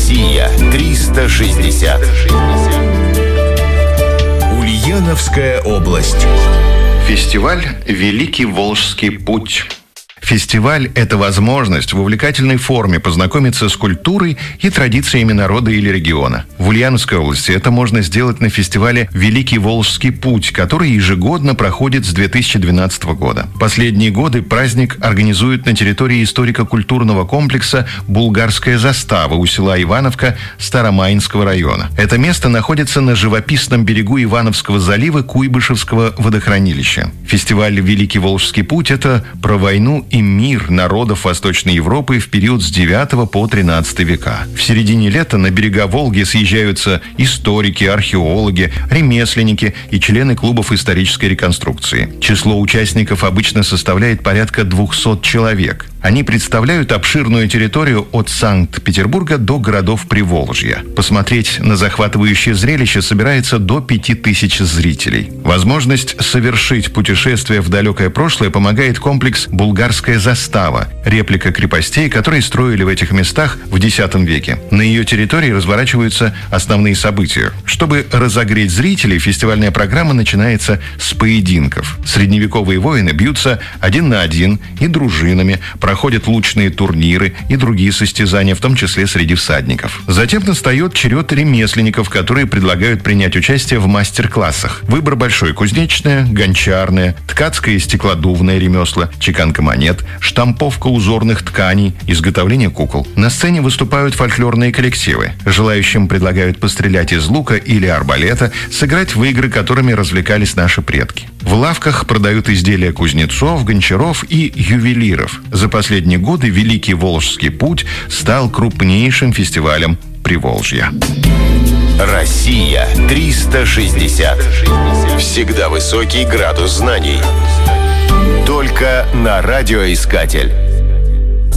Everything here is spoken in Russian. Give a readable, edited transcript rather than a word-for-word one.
Россия 360. Ульяновская область. Фестиваль «Великий Волжский путь». Фестиваль – это возможность в увлекательной форме познакомиться с культурой и традициями народа или региона. В Ульяновской области это можно сделать на фестивале «Великий Волжский путь», который ежегодно проходит с 2012 года. Последние годы праздник организуют на территории историко-культурного комплекса «Булгарская застава» у села Ивановка Старомаинского района. Это место находится на живописном берегу Ивановского залива Куйбышевского водохранилища. Фестиваль «Великий Волжский путь» – это про войну и мир народов Восточной Европы в период с 9 по 13 века. В середине лета на берега Волги съезжаются историки, археологи, ремесленники и члены клубов исторической реконструкции. Число участников обычно составляет порядка 200 человек. Они представляют обширную территорию от Санкт-Петербурга до городов Приволжья. Посмотреть на захватывающее зрелище собирается до 5000 зрителей. Возможность совершить путешествие в далекое прошлое помогает комплекс «Булгарская застава», реплика крепостей, которые строили в этих местах в X веке. На ее территории разворачиваются основные события. Чтобы разогреть зрителей, фестивальная программа начинается с поединков. Средневековые воины бьются один на один и дружинами, проходят лучные турниры и другие состязания, в том числе среди всадников. Затем настает черед ремесленников, которые предлагают принять участие в мастер-классах. Выбор большой: кузнечное, гончарное, ткацкое и стеклодувное ремесла, чеканка монет, штамповка узорных тканей, изготовление кукол. На сцене выступают фольклорные коллективы. Желающим предлагают пострелять из лука или арбалета, сыграть в игры, которыми развлекались наши предки. В лавках продают изделия кузнецов, гончаров и ювелиров. За последние годы Великий Волжский путь стал крупнейшим фестивалем Приволжья. Россия 360. Всегда высокий градус знаний. Только на радиоискатель.